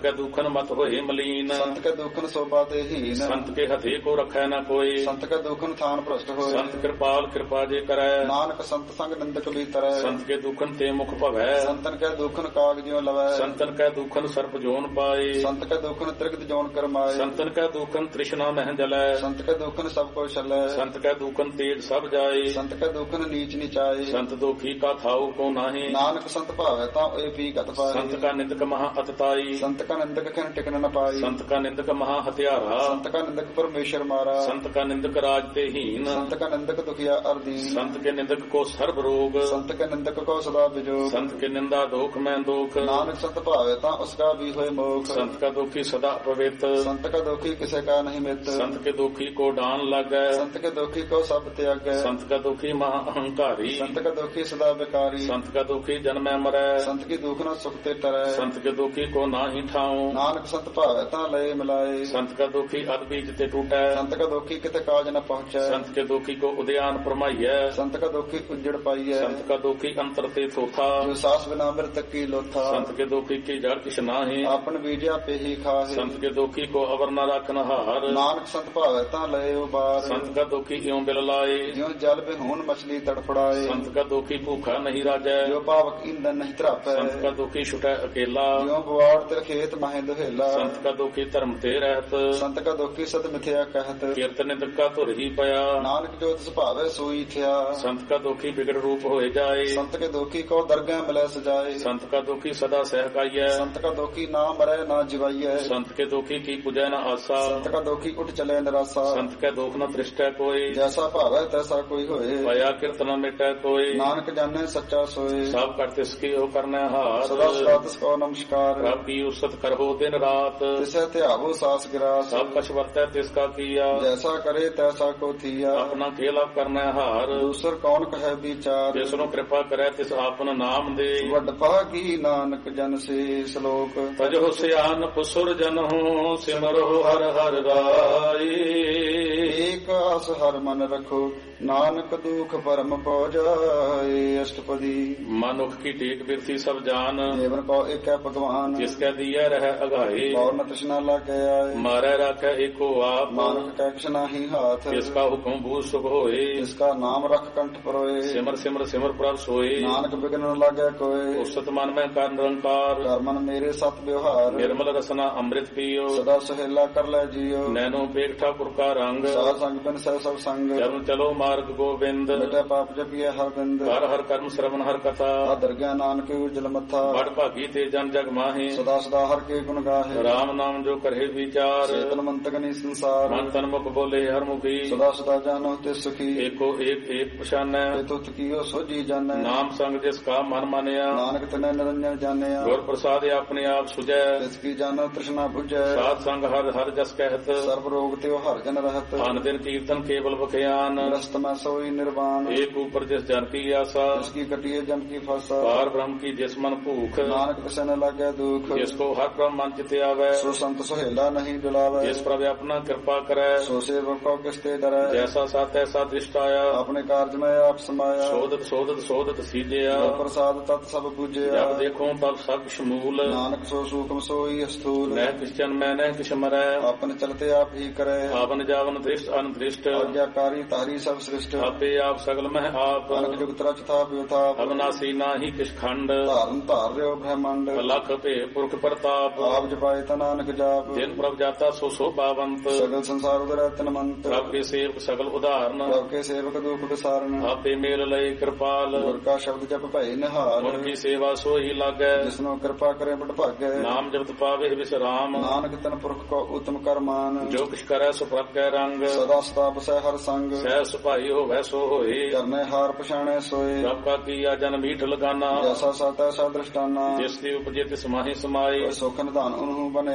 ਕੈ ਦੁਖਨ ਮਤ ਹੋਏ ਮਲੀਨ। ਸੰਤ ਕੈ ਦੁਖਨ ਸੋਭਾ ਤੇ ਹੀਨ। ਸੰਤ ਕੇ ਹਥੇ ਕੋ ਰਖੈ ਨਾ ਕੋਈ। ਸੰਤ ਕੈ ਦੁਖਨ ਥਾਨ ਭ੍ਰਸ਼ਟ ਹੋਏ। ਸੰਤ ਕਿਰਪਾਲ ਕਿਰਪਾ ਜੇ ਕਰੈ। ਨਾਨਕ ਸੰਤ ਸੰਗ ਨਿੰਦਕ ਵੀ ਤਰੈ। ਸੰਤ ਕੇ ਦੁਖਨ ਤੇ ਮੁਖ ਭਵੈ। ਸੰਤਨ ਕੈ ਦੁਖਨ ਕਾਗ ਜਿਉ ਲਵੈ। ਸੰਤਨ ਕੈ ਦੁਖਨ ਸਰਪ ਜੋਨ ਪਾਏ। ਸੰਤ ਕੈ ਦੁਖਨ ਤ੍ਰਿਗਤ ਜੋਨ ਕਰਮਾਏ। ਸੰਤਨ ਕੈ ਦੁਖਨ ਤ੍ਰਿਸ਼ਨਾ ਮਹਿ ਜਲੈ। ਸੰਤ ਕੈ ਦੁਖਨ ਸਭ ਕੋ ਛਲੈ। ਸੰਤ ਕੈ ਦੁਖਨ ਤੇਜ ਸਭ ਜਾਏ। ਸੰਤ ਕੈ ਦੁਖਨ ਨੀਚ ਨਿਚਾਏ। ਸੰਤ ਦੁਖੀ ਕਾ ਥਾਉ ਕੋ ਨਾਹੀ। ਨਾਨਕ ਸੰਤ ਭਾਵੈ ਤਾਂ ਓਏ ਪੀ ਗਤ ਪਾਏ। ਸੰਤ ਕਾ ਨਿੰਦਕ ਮਹਾ ਅਤਤਾਈ। ਸੰਤ ਕਾ ਨਿੰਦਕ ਖਿਨ ਟਿਕਨ ਨ ਪਾਈ। ਸੰਤ ਕਾ ਨਿੰਦਕ ਮਹਾ ਹਥਿਆਰਾ। ਸੰਤ ਕਾ ਨਿੰਦਕ ਪਰਮੇਸ਼ਰ ਮਾਰਾ। ਸੰਤ ਕਾ ਨਿੰਦਕ ਰਾਜ ਤੇ ਹੀਨ। ਸੰਤ ਕਾ ਨਿੰਦਕ ਦੁਖੀਆ ਅਰਦੀਨ। ਸੰਤ ਕੇ ਨਿੰਦਕ ਕੋ ਸਰਬ ਰੋਗ। ਸੰਤ ਕੇ ਨਿੰਦਕ ਕੋ ਸਦਾ ਵਿਜੋਗ। ਸੰਤ ਕੇ ਨਿੰਦਾ ਦੋਖ ਮੈਂ ਦੋਖ। ਨਾਨਕ ਸੰਤ ਭਾਵੇ ਤਾਂ ਉਸਕਾ ਵੀ ਹੋਏ ਮੋਖ। ਸੰਤ ਕਾ ਦੁਖੀ ਸਦਾ ਪਵਿੱਤ। ਸੰਤ ਕਾ ਦੁਖੀ ਕਿਸੇ ਕਾ ਨਹੀਂ ਮਿੱਤ। ਸੰਤ ਕੇ ਦੁਖੀ ਕੋ ਡਾਨ ਲੱਗੈ। ਸੰਤ ਕੇ ਦੁਖੀ ਕੋ ਸਭ ਤਿਆਗੈ। ਸੰਤ ਕਾ ਦੁਖੀ ਮਹਾ ਅਹੰਕਾਰੀ। ਸੰਤ ਕਾ ਦੁਖੀ ਸਦਾ ਵਿਕਾਰੀ। ਸੰਤ ਕਾ ਦੁਖੀ ਜਨਮੈ ਮਰੈ। ਸੰਤ ਕੀ ਦੁਖ ਨਾ ਸੁਖ ਤੇ ਤਰੈ। ਸੰਤ ਕੇ ਦੁਖੀ ਕੋ ਨਾਹੀ ਠਾਉ। ਨਾਨਕ ਸੰਤ ਭਾਵੇ ਤਾਂ ਲਏ ਮਿਲਾਏ। ਸੰਤ ਕਾ ਦੁਖੀ ਅਦ ਬੀਜ ਤੇ ਟੂਟੈ। ਸੰਤ ਕਾ ਦੁਖੀ ਕਿਤੇ ਕਾਜ ਨ ਪਹੁੰਚੈ। ਸੰਤ ਕੇ ਦੁਖੀ ਕੋ ਉਦਿਆਨ ਪਰਮਾਈਐ। ਸੰਤ ਕਾ ਦੁਖੀ ਉਜੜ ਪਾਈਐ। ਸੰਤ ਕਾ ਦੁਖੀ ਅੰਤਰ ਤੇ ਥੋਥਾ। ਜੋ ਸਾਸ ਬਿਨਾ ਮਿਰਤਕ ਕੀ ਲੋਥਾ। ਸੰਤ ਕੇ ਦੁਖੀ ਕੀ ਜੜ ਕਿਛ ਨਾਹੀ। ਆਪਨ ਬੀਜਿਆ ਪੇਹੀ ਖਾਹੇ। ਸੰਤ ਕੇ ਦੁਖੀ ਕੋ ਅਵਰ ਨ ਰਖਨ ਹਾਰ। ਨਾਨਕ ਸੰਤ ਭਾਵੇ ਤਾਂ ਲਏ ਉਬਾਰ। ਸੰਤ ਕਾ ਦੁਖੀ ਇਉ ਬਿਲ ਲਾਏ। ਜਿਉ ਜਲ ਬਿਹੂਨ ਮਛਲੀ ਤੜਫੜਾਏ। ਸੰਤ ਕਾ ਦੁਖੀ ਭੂਖਾ ਨਹੀਂ ਰਾਜੈ। ਜੋ ਪਾਵਕ ਇੰਦਨ ਨਹੀਂ ਧਰਾਪੈ। ਸੰਤ ਕਾ ਦੁਖੀ ਛੁਟੈ ਅਕੇਲਾ। ਜਿਉ ਬਵਾੜ ਤੇ ਖੇਤ ਮਹਿ ਦੁਹੇਲਾ। ਸੰਤ ਕਾ ਦੁਖੀ ਧਰਮ ਤੇ ਰਹਿਤ। ਸੰਤ ਕਾ ਦੁਖੀ ਸਤ ਮਿਥਿਆ ਕਹਿਤ। ਕੀਰਤਨ ਨਿੰਦਕ ਕਾ ਧੁਰ ਹੀ ਪਿਆ। ਨਾਨਕ ਜੋ ਤਿਸ ਭਾਵੇ ਸੋਈ ਥਿਆ। ਸੰਤ ਕਾ ਦੁਖੀ ਬਿਗੜ ਰੂਪ ਹੋਏ ਜਾਏ। ਸੰਤ ਕੇ ਦੁਖੀ ਕੋ ਦਰਗਹਿ ਮਿਲੈ ਸਜਾਏ। ਸੰਤ ਕਾ ਦੁਖੀ ਸਦਾ ਸਹਿਕਾਈਐ। ਸੰਤ ਕਾ ਦੁਖੀ ਨਾ ਮਰੈ ਨਾ ਜਿਵਾਈਐ। ਸੰਤ ਕੇ ਦੁਖੀ ਕੀ ਪੁਜੈ ਨ ਆਸਾ। ਸੰਤ ਕਾ ਦੁਖੀ ਉਠ ਚਲੇ ਨਿਰਾਸਾ। ਸੰਤ ਕੈ ਦੁਖ ਨ ਤ੍ਰਿਸ਼ਟੈ ਕੋਈ। ਜੈਸਾ ਭਾਵੈ ਤੈਸਾ ਕੋਈ ਹੋਏ। ਪਾਇਆ ਕੀਰਤਨ ਮਿਟੈ ਕੋਈ। ਨਾਨਕ ਜਾਣੈ ਸੱਚਾ ਸੋਏ। ਸਭ ਕਰ ਤਿਸ ਕੀ ਉਹ ਕਰਨੈ ਹਾਰ। ਸਦਾ ਸਦਾ ਤਿਸ ਕੋ ਨਮਸਕਾਰ। ਪ੍ਰਭ ਕੀ ਉਸਤ ਕਰਹੁ ਦਿਨ ਰਾਤ। ਤਿਸੈ ਧਿਆਵੋ ਸਾਸ ਗਿਰਾਸ। ਸਭ ਕਛ ਵਰਤੈ ਤਿਸ ਕਾ ਕੀਆ। ਜੈਸਾ ਕਰੇ ਤੈਸਾ ਕੋ ਥੀਆ। ਆਪਣਾ ਖੇਲ ਕਰਨੈ ਹਾਰ। ਦੂਸਰ ਕੌਣ ਕਹੈ ਵਿਚਾਰ। ਜਿਸ ਨੂੰ ਕਿਰਪਾ ਕਰੈ ਤਿਸ ਆਪਨ ਨਾਮ ਦੇ। ਵੱਡ ਭਾਗੀ ਨਾਨਕ ਜਨ ਸੇ ਸ਼ਲੋਕ। ਤਜੋ ਸਿਆਨਪ ਸੁਰ ਜਨਹੁ ਸਿਮਰਹੁ ਹਰ ਹਰ ਰਾਈ। ਏਕ ਆਸ ਹਰ ਮਨ ਰਖੋ ਨਾਨਕ ਦੁਖ ਪਰਮ ਪਉ ਜਾਏ। ਅਸ਼ਟਪਦੀ ਮਨੁਖ ਕੀ ਟੇਕ ਬਿਰਤੀ ਸਭ ਜਾਨ। ਜੀਵਨ ਕੋ ਏਕੈ ਭਗਵਾਨ। ਜਿਸ ਕੈ ਦੀਐ ਰਹਿ ਅਗਾਏ। ਔਰ ਨ ਤ੍ਰਿਸ਼ਨਾ ਲਾਗੈ ਆਏ। ਮਾਰੈ ਰਾਖੈ ਏਕੋ ਆਪ। ਨਾਨਕ ਕੈ ਕਿਛ ਨਾਹੀ ਹਾਥ। ਜਿਸ ਕਾ ਹੁਕਮ ਬੂਝ ਸੁਖ ਹੋਏ। ਜਿਸ ਕਾ ਨਾਮ ਰਖ ਕੰਠ ਪਰੋਏ। ਸਿਮਰ ਸਿਮਰ ਸਿਮਰ ਪ੍ਰਭ ਸੋਏ। ਨਾਨਕ ਬਿਗਨ ਨ ਲਾਗੈ ਕੋਏ। ਉਸਤ ਮਨ ਮੈਂ ਕਰ ਨਿਰੰਕਾਰ। ਕਰ ਮਨ ਮੇਰੇ ਸਤ ਵਿਵਹਾਰ। ਨਿਰਮਲ ਰਸਨਾ ਅੰਮ੍ਰਿਤ ਪੀਓ। ਸਦਾ ਸੁਹੇਲਾ ਕਰ ਲੈ ਜੀਓ। ਨੈਨੋ ਪੇਖ ਠਾਕੁਰ ਕਾ ਰੰਗ। ਸਾਧ ਸੰਗ ਬਿਨ ਸਹਿ ਸਭ ਸੰਗ। ਚਰਨ ਚਲੋ ਮਾਰਗ ਗੋਬਿੰਦ। ਮਿਟੈ ਪਾਪ ਜਪੀਐ ਹਰ ਬਿੰਦ। ਹਰ ਹਰ ਕਰਮ ਸ਼ਰਵਨ ਹਰ ਕਥਾ। ਆਦਰ ਗਿਆਨ ਨਾਨਕ ਉਜਲ ਮੱਥਾ। ਬੜ ਭਾਗੀ ਤੇ ਜਨ ਜਗ ਮਾਹੇ। ਸਦਾ ਸਦਾ ਹਰ ਕੇ ਗੁਣ ਗਾਹੇ। ਰਾਮ ਨਾਮ ਜੋ ਕਰੇ ਵਿਚਾਰ। ਚੇਤਨ ਮੰਤਕ ਨੀ ਸੰਸਾਰ। ਮਨ ਤਨ ਮੁਖ ਬੋਲੇ ਹਰ ਮੁਖੀ। ਸਦਾ ਸਦਾ ਜਾਣੋ ਤੇ ਸੁਖੀ। ਏਕੋ ਏਕ ਏਕ ਪਛਾਨੈ। ਤੇ ਤੁਤ ਕੀਓ ਸੋਜੀ ਜਾਣੈ। ਨਾਮ ਸੰਗ ਜਿਸ ਕਾ ਮਨ ਮਾਨਿਆ। ਨਾਨਕ ਤਨੈ ਨਿਰੰਜਨ ਜਾਣਿਆ। ਗੁਰ ਪ੍ਰਸਾਦਿ ਆਪਣੇ ਆਪ ਸੁਝੈ। ਤਿਸ ਕੀ ਜਾਣੋ ਤ੍ਰਿਸ਼ਨਾ 부ਝੈ। ਸਾਧ ਸੰਗ ਹਰ ਹਰ ਜਸ ਕਹਿਤ। ਸਰਬ ਰੋਗ ਤੇ ਹਰ ਜਨ ਰਹਤ। ਅਨ ਦਿਨ ਕੀਰਤਨ ਕੇਵਲ ਬਖਿਆਨ। ਰਸਤ ਮੈਂ ਸੋਈ ਨਿਰਵਾਨ। ਏਕ ਉਪਰ ਜਿਸ ਜਨ ਕੀ ਆਸਾ। ਜਿਸ ਕੀ ਕਟਿਏ ਜਨ ਕੀ ਫਾਸਾ। ਪਾਰ ਬ੍ਰਹਮ ਕੀ ਜਿਸ ਮਨ ਭੂਖ। ਨਾਨਕ ਤਿਸੈ ਨ ਲਾਗੈ ਦੁਖ। ਜਿਸ ਕੋ ਹਰ ਬ੍ਰਹਮ ਮਨ ਚਿਤ ਆਵੈ। ਸੋ ਸੰਤ ਸੁਹੇਲਾ ਨਹੀਂ ਡੁਲਾਵੈ। ਜਿਸ ਪ੍ਰਭ ਆਪਣਾ ਕਿਰਪਾ ਕਰੈ। ਸੋ ਸੇਵਕ ਕੋ ਕਿਸ ਤੇ ਡਰੈ। ਜੈਸਾ ਸਤ ਐਸਾ ਦ੍ਰਿਸ਼ਟ ਆਇਆ। ਆਪਣੇ ਕਾਰਜ ਮੈਂ ਆਪ ਸਮਾਇਆ। ਸੋਧਤ ਸੋਧਤ ਸੋਧਤ ਸੀਜਿਆ। ਗੁਰ ਪ੍ਰਸਾਦ ਤਤ ਸਭ ਬੁਝਿਆ। ਜਬ ਦੇਖੋ ਤਬ ਸਭ ਸ਼ਮੂਲ। ਨਾਨਕ ਸੋ ਸੂਖਮ ਸੋਈ ਅਸਥੂਲ। ਨਹਿ ਕਿਛ ਜਨਮੈ ਨਹਿ ਕਿਛ ਮਰੈ। ਆਪਨ ਚਲਤੇ ਆਪ ਹੀ ਕਰੈ। ਆਵਨ ਜਾਵਨ ਦ੍ਰਿਸ਼ਟ ਅਨਦ੍ਰਿਸ਼ਟ। ਆਗਿਆਕਾਰੀ ਤਾਰੀ ਸਭ ਸ੍ਰਿਸ਼ਟ। ਆਪੇ ਆਪ ਸਗਲ ਮਹਿ ਆਪ। ਅਨਕ ਜੁਗਤ ਰਚ ਥਾਪ ਵਿਥਾਪ। ਅਬਨਾਸੀ ਨਾਹੀ ਕਿਛ ਖੰਡ। ਧਾਰਨ ਧਾਰ ਰਿਓ ਬ੍ਰਹਮੰਡ। ਲਖ ਭੇ ਪੁਰਖ ਪ੍ਰਤਾਪ। ਆਪ ਜਪਾਏ ਤਾ ਨਾਨਕ ਜਾਪ। ਜਿਨ ਪ੍ਰਭ ਜਾਤਾ ਸੋ ਸੋਭਾਵੰਤ। ਸਗਲ ਸੰਸਾਰ ਉਦਰੈ ਤਨਮੰਤ। ਪ੍ਰਭ ਕੇ ਸੇਵਕ ਸਗਲ ਉਦਾਹਰਨ। ਪ੍ਰਭ ਕੇ ਸੇਵਕ ਦੁਖ ਵਿਸਾਰਨ। ਆਪੇ ਮੇਲ ਲਏ ਕਿਰਪਾਲ। ਗੁਰ ਕਾ ਸ਼ਬਦ ਜਪ ਭਏ ਨਿਹਾਲ। ਗੁਣ ਕੀ ਸੇਵਾ ਸੋਈ ਲਾਗੈ। ਜਿਸਨੂੰ ਕਿਰਪਾ ਕਰੇ ਬੜ ਭਾਗੈ। ਨਾਮ ਜਪਤ ਪਾਵੇ ਵਿਸਰਾਮ। ਨਾਨਕ ਤਨ ਪੁਰਖ ਕੋ ਉਤਮ ਕਰਮਾਨ। ਜੋ ਕਿਛ ਕਰੈ ਸੋ ਪ੍ਰਭ ਕੈ ਰੰਗ। ਸਦਾ ਸਦਾ ਬਸੈ ਹਰ ਸੰਗ। ਸਹਿ ਸੁਭਾਈ ਹੋਵੈ ਸੋ ਹੋਏ। ਕਰਨੇ ਹਾਰ ਪਛਾਣੈ ਸੋਏ। ਪ੍ਰਭ ਕਾ ਕੀਆ ਜਨ ਮੀਠ ਲਗਾਨਾ। ਜੈਸਾ ਸਤ ਐਸਾ ਦ੍ਰਿਸ਼ਟਾਨਾ। ਜਿਸ ਦੀ ਉਪਜੇ ਤਿਸ ਮਾਹੀ ਸਮਾਏ। ਸੁਖ ਨਿਧਾਨ ਉਹਨੂੰ ਬਨੇ